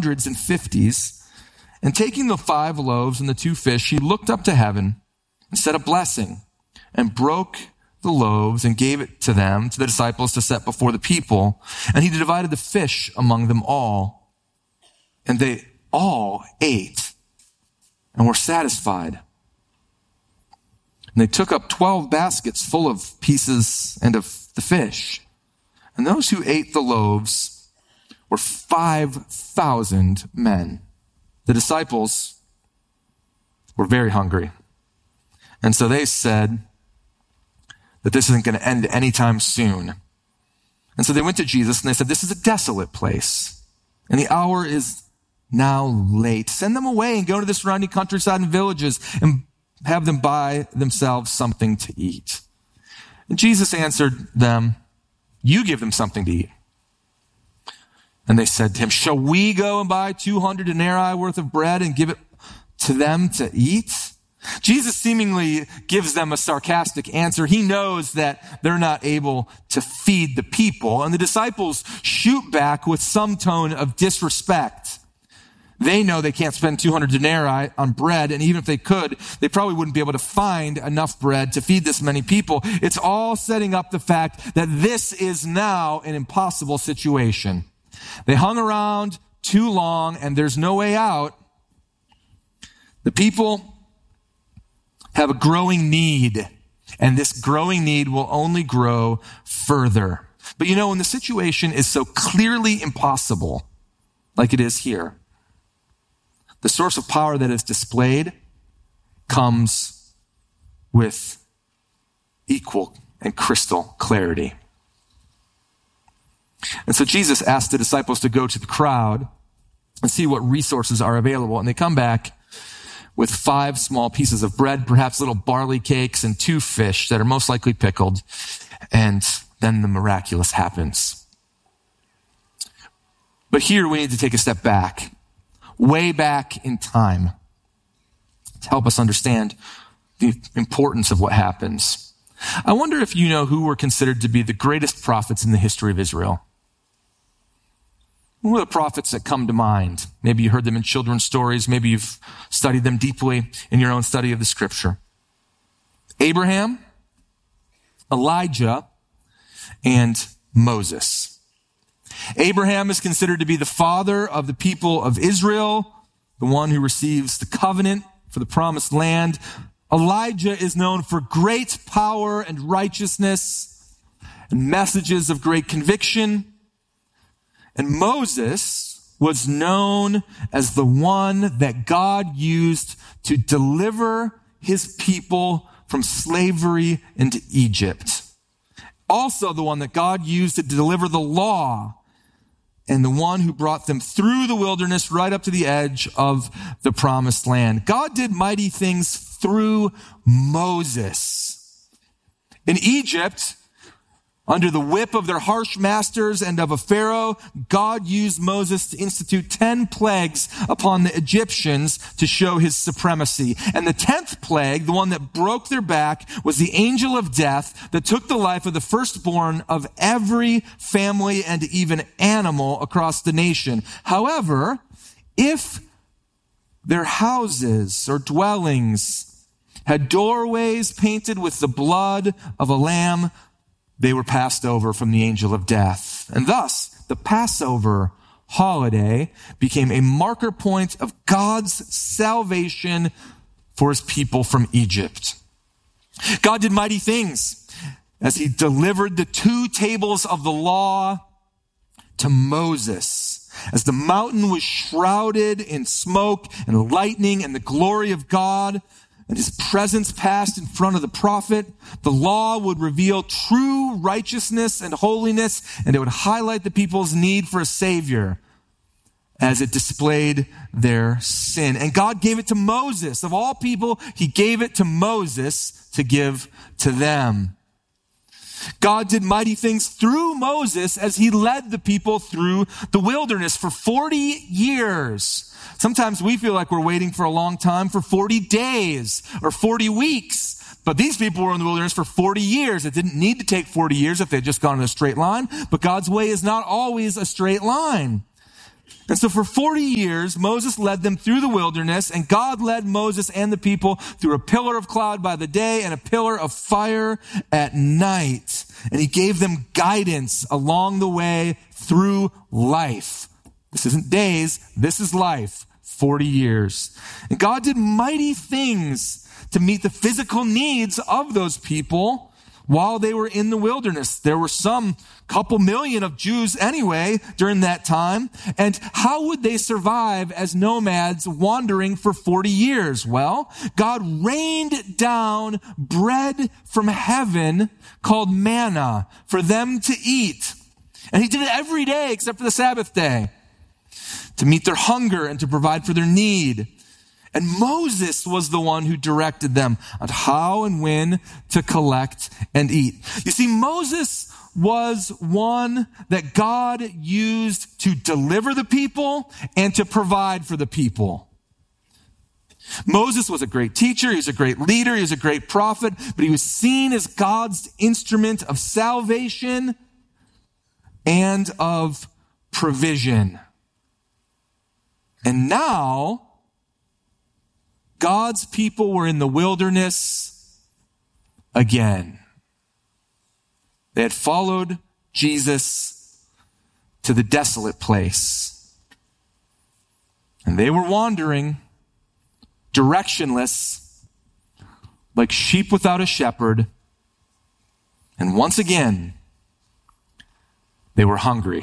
hundreds and fifties. And taking the 5 loaves and the 2 fish, he looked up to heaven and said a blessing and broke the loaves and gave it to them, to the disciples, to set before the people. And he divided the fish among them all. And they all ate and were satisfied. And they took up 12 baskets full of pieces and of the fish. And those who ate the loaves were 5,000 men. The disciples were very hungry. And so they said that this isn't going to end anytime soon. And so they went to Jesus and they said, this is a desolate place, and the hour is now late. Send them away and go to the surrounding countryside and villages and have them buy themselves something to eat. And Jesus answered them, you give them something to eat. And they said to him, shall we go and buy 200 denarii worth of bread and give it to them to eat? Jesus seemingly gives them a sarcastic answer. He knows that they're not able to feed the people. And the disciples shoot back with some tone of disrespect. They know they can't spend 200 denarii on bread, and even if they could, they probably wouldn't be able to find enough bread to feed this many people. It's all setting up the fact that this is now an impossible situation. They hung around too long, and there's no way out. The people have a growing need, and this growing need will only grow further. But when the situation is so clearly impossible, like it is here, the source of power that is displayed comes with equal and crystal clarity. And so Jesus asked the disciples to go to the crowd and see what resources are available. And they come back with 5 small pieces of bread, perhaps little barley cakes, and 2 fish that are most likely pickled. And then the miraculous happens. But here we need to take a step back, way back in time, to help us understand the importance of what happens. I wonder if you know who were considered to be the greatest prophets in the history of Israel. Who are the prophets that come to mind? Maybe you heard them in children's stories. Maybe you've studied them deeply in your own study of the scripture. Abraham, Elijah, and Moses. Abraham is considered to be the father of the people of Israel, the one who receives the covenant for the promised land. Elijah is known for great power and righteousness and messages of great conviction. And Moses was known as the one that God used to deliver his people from slavery into Egypt. Also the one that God used to deliver the law, and the one who brought them through the wilderness right up to the edge of the promised land. God did mighty things through Moses. In Egypt, under the whip of their harsh masters and of a Pharaoh, God used Moses to institute 10 plagues upon the Egyptians to show his supremacy. And the 10th plague, the one that broke their back, was the angel of death that took the life of the firstborn of every family and even animal across the nation. However, if their houses or dwellings had doorways painted with the blood of a lamb, they were passed over from the angel of death. And thus, the Passover holiday became a marker point of God's salvation for his people from Egypt. God did mighty things as he delivered the 2 tables of the law to Moses. As the mountain was shrouded in smoke and lightning and the glory of God, and his presence passed in front of the prophet, the law would reveal true righteousness and holiness, and it would highlight the people's need for a savior as it displayed their sin. And God gave it to Moses. Of all people, he gave it to Moses to give to them. God did mighty things through Moses as he led the people through the wilderness for 40 years. Sometimes we feel like we're waiting for a long time, for 40 days or 40 weeks. But these people were in the wilderness for 40 years. It didn't need to take 40 years if they'd just gone in a straight line. But God's way is not always a straight line. And so for 40 years, Moses led them through the wilderness, and God led Moses and the people through a pillar of cloud by the day and a pillar of fire at night. And he gave them guidance along the way through life. This isn't days, this is life. 40 years. And God did mighty things to meet the physical needs of those people while they were in the wilderness. There were some couple million of Jews anyway during that time. And how would they survive as nomads wandering for 40 years? Well, God rained down bread from heaven called manna for them to eat. And he did it every day except for the Sabbath day to meet their hunger and to provide for their need. And Moses was the one who directed them on how and when to collect and eat. You see, Moses was one that God used to deliver the people and to provide for the people. Moses was a great teacher, he was a great leader, he was a great prophet, but he was seen as God's instrument of salvation and of provision. And now, God's people were in the wilderness again. They had followed Jesus to the desolate place. And they were wandering, directionless, like sheep without a shepherd. And once again, they were hungry.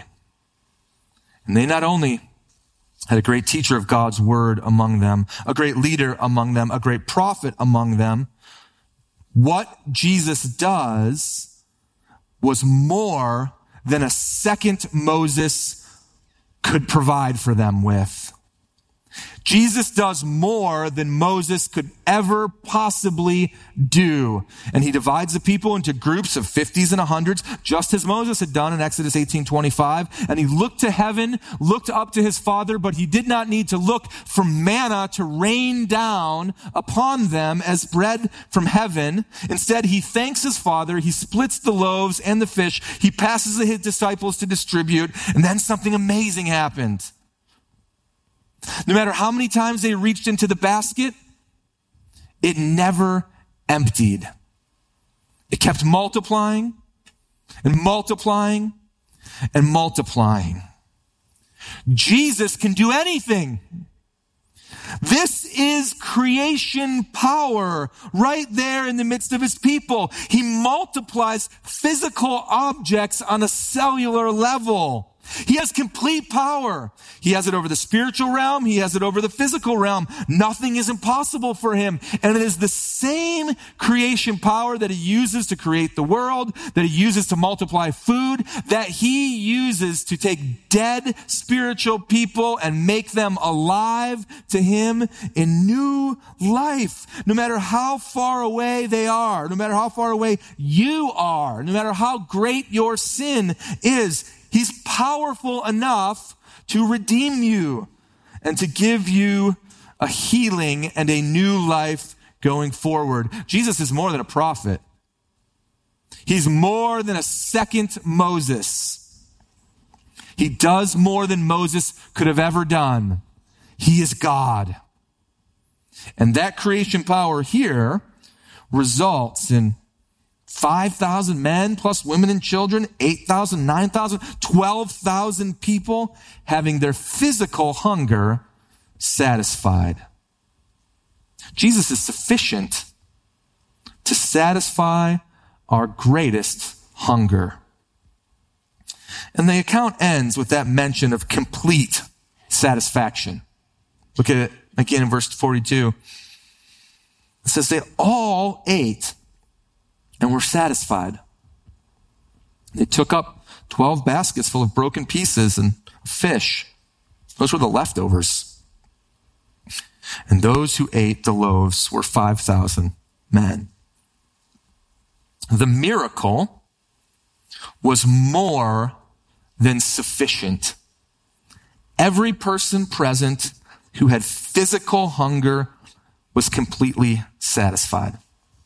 And they not only had a great teacher of God's word among them, a great leader among them, a great prophet among them. What Jesus does was more than a second Moses could provide for them with. Jesus does more than Moses could ever possibly do. And he divides the people into groups of 50s and 100s, just as Moses had done in Exodus 18:25. And he looked to heaven, looked up to his Father, but he did not need to look for manna to rain down upon them as bread from heaven. Instead, he thanks his Father, he splits the loaves and the fish, he passes his disciples to distribute, and then something amazing happened. No matter how many times they reached into the basket, it never emptied. It kept multiplying and multiplying and multiplying. Jesus can do anything. This is creation power right there in the midst of his people. He multiplies physical objects on a cellular level. He has complete power. He has it over the spiritual realm. He has it over the physical realm. Nothing is impossible for him. And it is the same creation power that he uses to create the world, that he uses to multiply food, that he uses to take dead spiritual people and make them alive to him in new life. No matter how far away they are, no matter how far away you are, no matter how great your sin is, he's powerful enough to redeem you and to give you a healing and a new life going forward. Jesus is more than a prophet. He's more than a second Moses. He does more than Moses could have ever done. He is God. And that creation power here results in 5,000 men plus women and children, 8,000, 9,000, 12,000 people having their physical hunger satisfied. Jesus is sufficient to satisfy our greatest hunger. And the account ends with that mention of complete satisfaction. Look at it again in verse 42. It says they all ate and were satisfied. They took up 12 baskets full of broken pieces and fish. Those were the leftovers. And those who ate the loaves were 5,000 men. The miracle was more than sufficient. Every person present who had physical hunger was completely satisfied.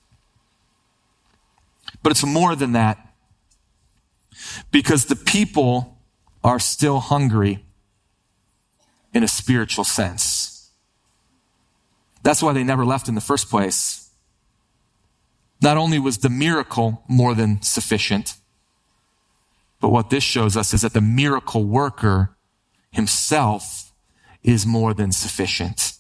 But it's more than that, because the people are still hungry. in a spiritual sense. That's why they never left in the first place. Not only was the miracle more than sufficient, but what this shows us is that the miracle worker himself is more than sufficient.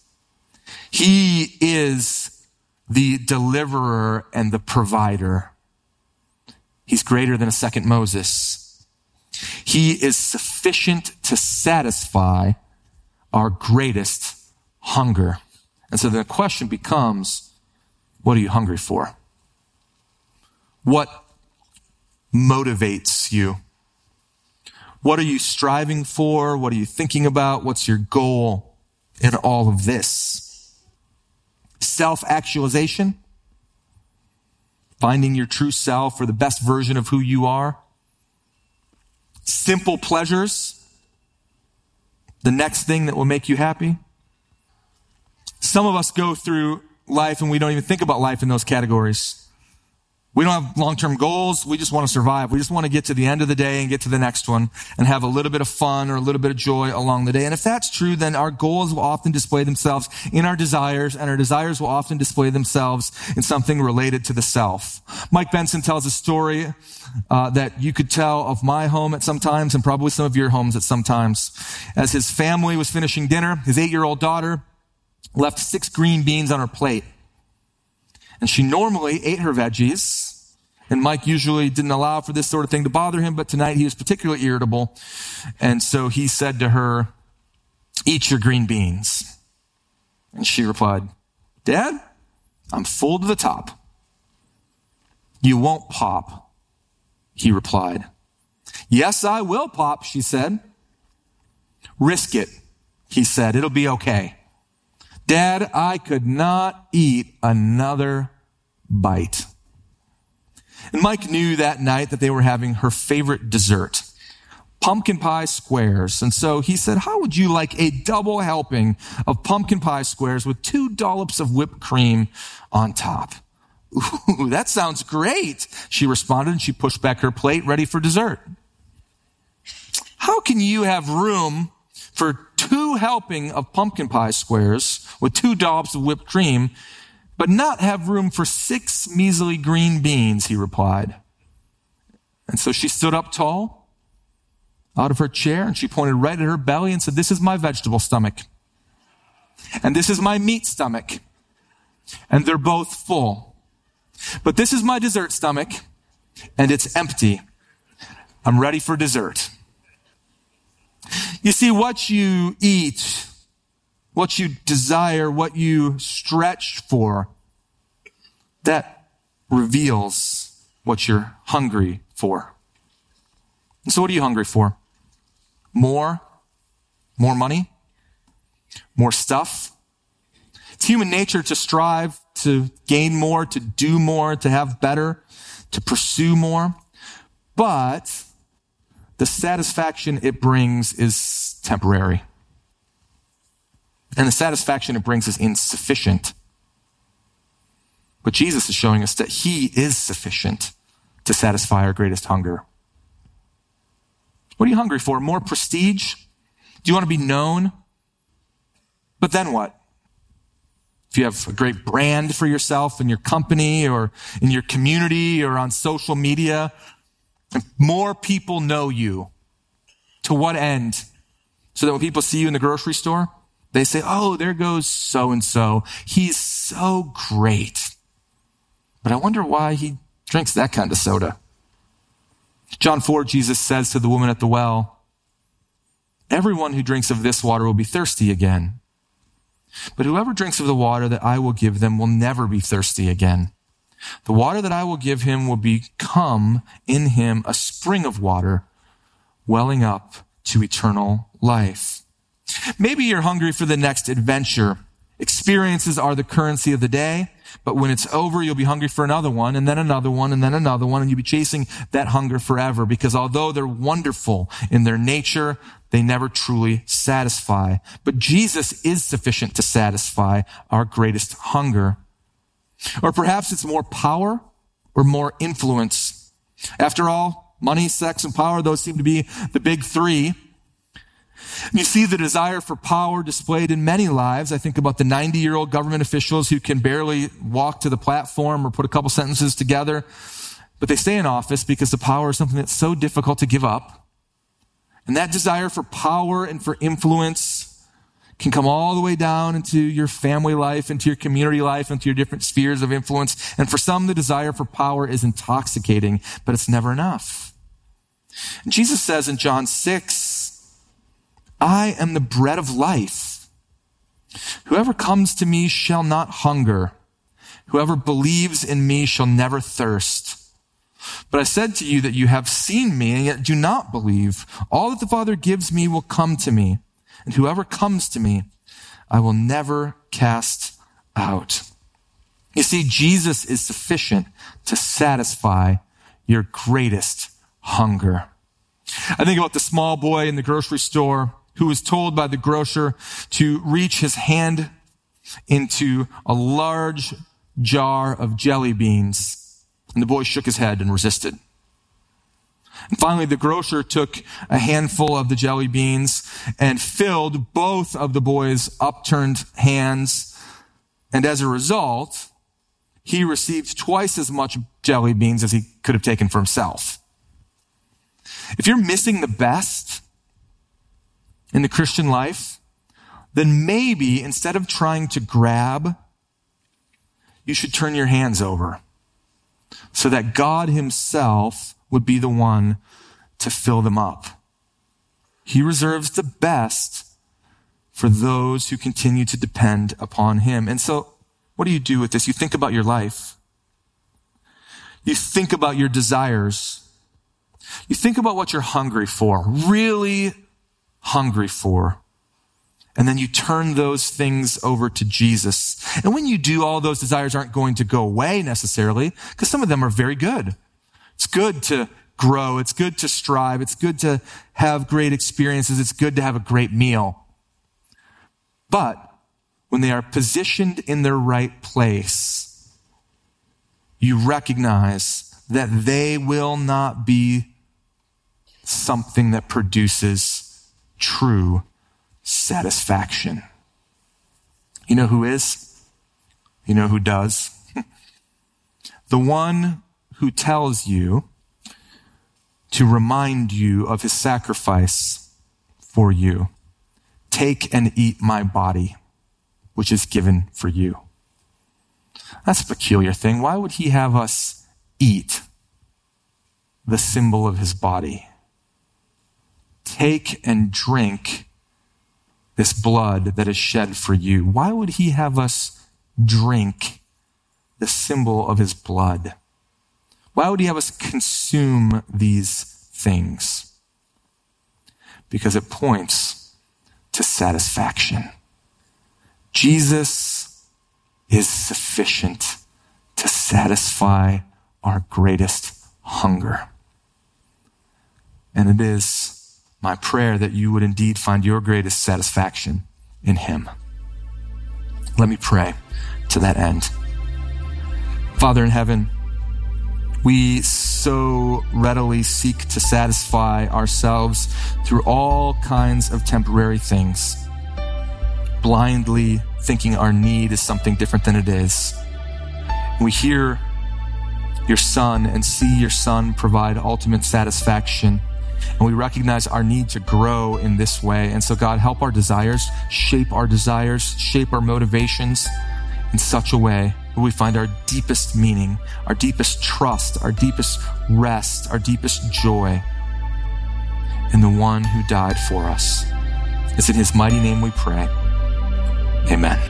He is the deliverer and the provider. He's greater than a second Moses. He is sufficient to satisfy our greatest hunger. And so the question becomes, what are you hungry for? What motivates you? What are you striving for? What are you thinking about? What's your goal in all of this? Self-actualization? Finding your true self or the best version of who you are? Simple pleasures? The next thing that will make you happy? Some of us go through life and we don't even think about life in those categories. We don't have long-term goals. We just want to survive. We just want to get to the end of the day and get to the next one and have a little bit of fun or a little bit of joy along the day. And if that's true, then our goals will often display themselves in our desires, and our desires will often display themselves in something related to the self. Mike Benson tells a story that you could tell of my home at some times and probably some of your homes at some times. As his family was finishing dinner, his 8-year-old daughter left 6 green beans on her plate. And she normally ate her veggies, and Mike usually didn't allow for this sort of thing to bother him, but tonight he was particularly irritable. And so he said to her, "Eat your green beans." And she replied, "Dad, I'm full to the top." "You won't, Pop," he replied. "Yes, I will, Pop," she said. "Risk it," he said. "It'll be okay." "Dad, I could not eat another bite." And Mike knew that night that they were having her favorite dessert, pumpkin pie squares. And so he said, "How would you like a double helping of pumpkin pie squares with 2 dollops of whipped cream on top?" "Ooh, that sounds great," she responded, and she pushed back her plate, ready for dessert. How can you have room for 2 helping of pumpkin pie squares with 2 dollops of whipped cream, but not have room for 6 measly green beans?" he replied. And so she stood up tall out of her chair and she pointed right at her belly and said, "This is my vegetable stomach. And this is my meat stomach. And they're both full. But this is my dessert stomach, and it's empty. I'm ready for dessert." You see, what you eat, what you desire, what you stretch for, that reveals what you're hungry for. And so what are you hungry for? More? More money? More stuff? It's human nature to strive to gain more, to do more, to have better, to pursue more. But the satisfaction it brings is temporary. And the satisfaction it brings is insufficient. But Jesus is showing us that he is sufficient to satisfy our greatest hunger. What are you hungry for? More prestige? Do you want to be known? But then what? If you have a great brand for yourself in your company or in your community or on social media, and more people know you. To what end? So that when people see you in the grocery store, they say, "Oh, there goes so-and-so. He's so great. But I wonder why he drinks that kind of soda." John 4, Jesus says to the woman at the well, "Everyone who drinks of this water will be thirsty again. But whoever drinks of the water that I will give them will never be thirsty again. The water that I will give him will become in him a spring of water welling up to eternal life." Maybe you're hungry for the next adventure. Experiences are the currency of the day, but when it's over, you'll be hungry for another one, and then another one, and then another one, and you'll be chasing that hunger forever, because although they're wonderful in their nature, they never truly satisfy. But Jesus is sufficient to satisfy our greatest hunger. Or perhaps it's more power or more influence. After all, money, sex, and power, those seem to be the big 3. You see the desire for power displayed in many lives. I think about the 90-year-old government officials who can barely walk to the platform or put a couple sentences together, but they stay in office because the power is something that's so difficult to give up. And that desire for power and for influence can come all the way down into your family life, into your community life, into your different spheres of influence. And for some, the desire for power is intoxicating, but it's never enough. And Jesus says in John 6, I am the bread of life. Whoever comes to me shall not hunger. Whoever believes in me shall never thirst. But I said to you that you have seen me and yet do not believe. All that the Father gives me will come to me. And whoever comes to me, I will never cast out. You see, Jesus is sufficient to satisfy your greatest hunger. I think about the small boy in the grocery store who was told by the grocer to reach his hand into a large jar of jelly beans. And the boy shook his head and resisted. And finally, the grocer took a handful of the jelly beans and filled both of the boy's upturned hands. And as a result, he received twice as much jelly beans as he could have taken for himself. If you're missing the best in the Christian life, then maybe instead of trying to grab, you should turn your hands over so that God himself would be the one to fill them up. He reserves the best for those who continue to depend upon him. And so, what do you do with this? You think about your life. You think about your desires. You think about what you're hungry for, really hungry for. And then you turn those things over to Jesus. And when you do, all those desires aren't going to go away necessarily, because some of them are very good. It's good to grow. It's good to strive. It's good to have great experiences. It's good to have a great meal. But when they are positioned in their right place, you recognize that they will not be something that produces true satisfaction. You know who is? You know who does? The one who tells you to remind you of his sacrifice for you. Take and eat my body, which is given for you. That's a peculiar thing. Why would he have us eat the symbol of his body? Take and drink this blood that is shed for you. Why would he have us drink the symbol of his blood? Why would he have us consume these things? Because it points to satisfaction. Jesus is sufficient to satisfy our greatest hunger. And it is my prayer that you would indeed find your greatest satisfaction in him. Let me pray to that end. Father in heaven, we so readily seek to satisfy ourselves through all kinds of temporary things, blindly thinking our need is something different than it is. We hear your Son and see your Son provide ultimate satisfaction, and we recognize our need to grow in this way. And so, God, help our desires, shape our motivations in such a way that we find our deepest meaning, our deepest trust, our deepest rest, our deepest joy in the one who died for us. It's in his mighty name we pray. Amen.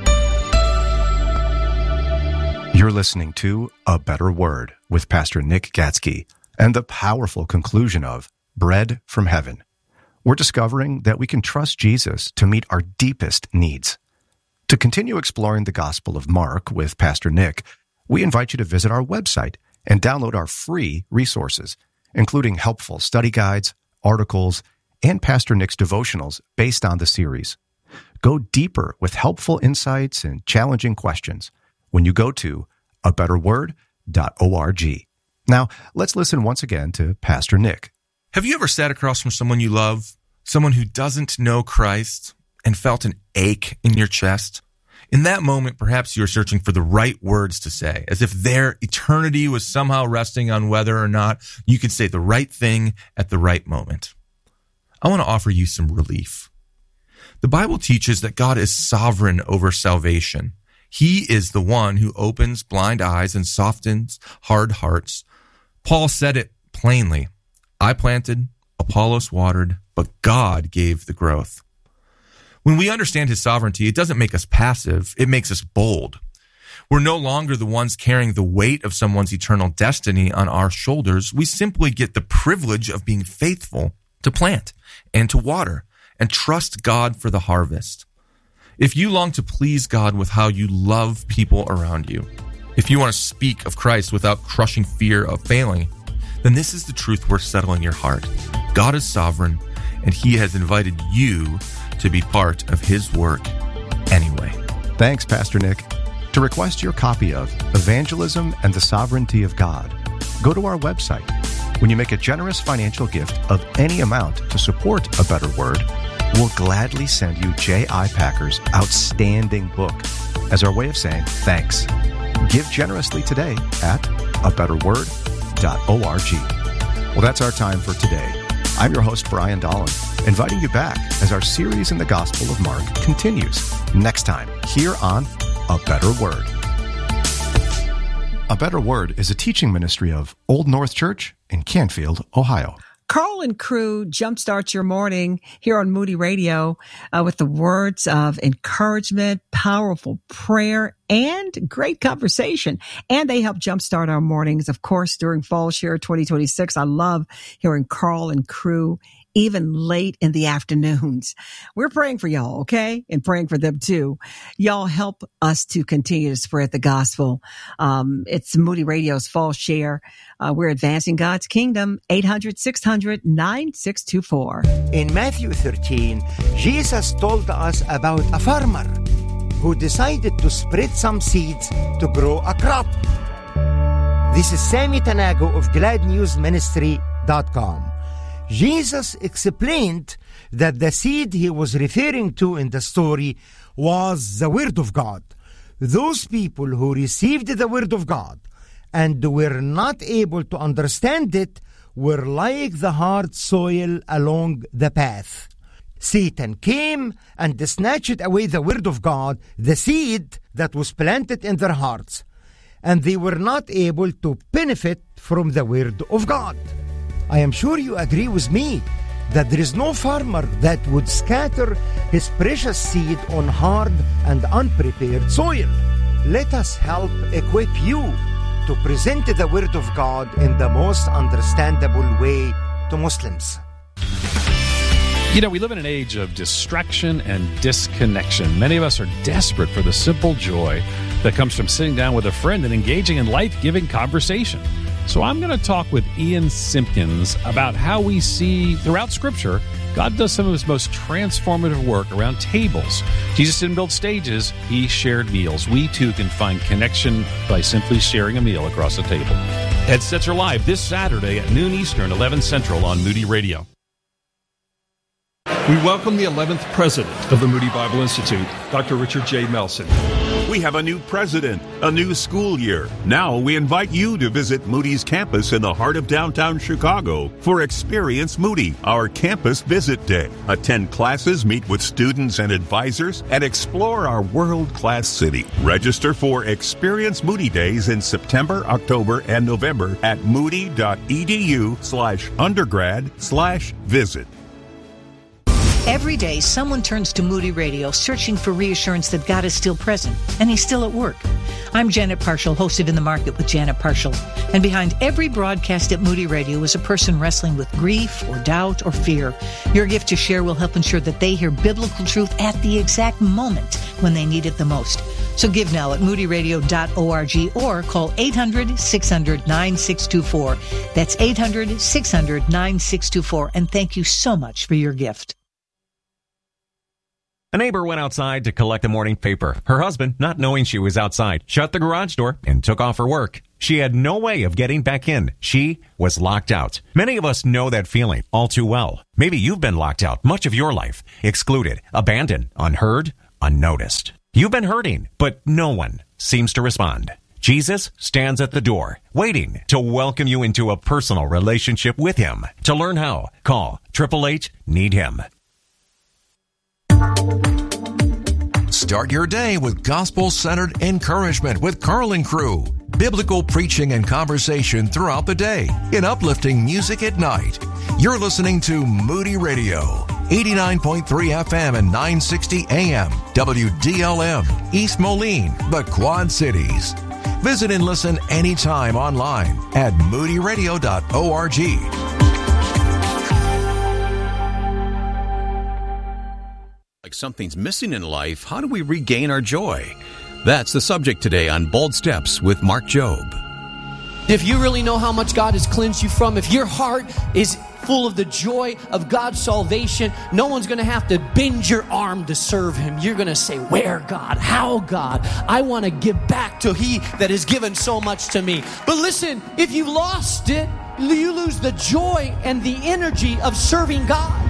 You're listening to A Better Word with Pastor Nick Gatzke and the powerful conclusion of Bread from Heaven. We're discovering that we can trust Jesus to meet our deepest needs. To continue exploring the Gospel of Mark with Pastor Nick, we invite you to visit our website and download our free resources, including helpful study guides, articles, and Pastor Nick's devotionals based on the series. Go deeper with helpful insights and challenging questions when you go to abetterword.org. Now, let's listen once again to Pastor Nick. Have you ever sat across from someone you love, someone who doesn't know Christ and felt an ache in your chest? In that moment, perhaps you're searching for the right words to say, as if their eternity was somehow resting on whether or not you could say the right thing at the right moment. I want to offer you some relief. The Bible teaches that God is sovereign over salvation. He is the one who opens blind eyes and softens hard hearts. Paul said it plainly. I planted, Apollos watered, but God gave the growth. When we understand his sovereignty, it doesn't make us passive. It makes us bold. We're no longer the ones carrying the weight of someone's eternal destiny on our shoulders. We simply get the privilege of being faithful to plant and to water and trust God for the harvest. If you long to please God with how you love people around you, if you want to speak of Christ without crushing fear of failing, then this is the truth worth settling your heart. God is sovereign, and he has invited you to be part of his work anyway. Thanks, Pastor Nick. To request your copy of Evangelism and the Sovereignty of God, go to our website. When you make a generous financial gift of any amount to support A Better Word, we'll gladly send you J.I. Packer's outstanding book as our way of saying thanks. Give generously today at abetterword.org. Well, that's our time for today. I'm your host, Brian Dolan, inviting you back as our series in the Gospel of Mark continues next time here on A Better Word. A Better Word is a teaching ministry of Old North Church in Canfield, Ohio. Carl and crew jumpstart your morning here on Moody Radio with the words of encouragement, powerful prayer, and great conversation. And they help jumpstart our mornings, of course, during Fall Share 2026. I love hearing Carl and crew even late in the afternoons. We're praying for y'all, okay? And praying for them too. Y'all help us to continue to spread the gospel. It's Moody Radio's Fall Share. We're advancing God's kingdom. 800-600-9624. In Matthew 13, Jesus told us about a farmer who decided to spread some seeds to grow a crop. This is Sammy Tanago of GladNewsMinistry.com. Jesus explained that the seed he was referring to in the story was the Word of God. Those people who received the Word of God and were not able to understand it were like the hard soil along the path. Satan came and snatched away the Word of God, the seed that was planted in their hearts, and they were not able to benefit from the Word of God. I am sure you agree with me that there is no farmer that would scatter his precious seed on hard and unprepared soil. Let us help equip you to present the Word of God in the most understandable way to Muslims. You know, we live in an age of distraction and disconnection. Many of us are desperate for the simple joy that comes from sitting down with a friend and engaging in life-giving conversation. So I'm going to talk with Ian Simpkins about how we see throughout Scripture God does some of his most transformative work around tables. Jesus didn't build stages, he shared meals. We too can find connection by simply sharing a meal across the table. Headsets are live this Saturday at noon Eastern, 11 Central on Moody Radio. We welcome the 11th president of the Moody Bible Institute, Dr. Richard J. Melson. We have a new president, a new school year. Now we invite you to visit Moody's campus in the heart of downtown Chicago for Experience Moody, our campus visit day. Attend classes, meet with students and advisors, and explore our world-class city. Register for Experience Moody Days in September, October, and November at moody.edu/undergrad/visit. Every day, someone turns to Moody Radio searching for reassurance that God is still present and he's still at work. I'm Janet Parshall, host of In the Market with Janet Parshall. And behind every broadcast at Moody Radio is a person wrestling with grief or doubt or fear. Your gift to share will help ensure that they hear biblical truth at the exact moment when they need it the most. So give now at moodyradio.org or call 800-600-9624. That's 800-600-9624. And thank you so much for your gift. A neighbor went outside to collect the morning paper. Her husband, not knowing she was outside, shut the garage door and took off her work. She had no way of getting back in. She was locked out. Many of us know that feeling all too well. Maybe you've been locked out much of your life, excluded, abandoned, unheard, unnoticed. You've been hurting, but no one seems to respond. Jesus stands at the door, waiting to welcome you into a personal relationship with Him. To learn how, call 888-NEED-HIM. Start your day with gospel-centered encouragement with Carl and Crew. Biblical preaching and conversation throughout the day in uplifting music at night. You're listening to Moody Radio, 89.3 FM and 960 AM, WDLM, East Moline, the Quad Cities. Visit and listen anytime online at moodyradio.org. Like something's missing in life, how do we regain our joy? That's the subject today on Bold Steps with Mark Jobe. If you really know how much God has cleansed you from, if your heart is full of the joy of God's salvation, no one's going to have to bend your arm to serve Him. You're going to say, where, God? How, God? I want to give back to He that has given so much to me. But listen, if you lost it, you lose the joy and the energy of serving God.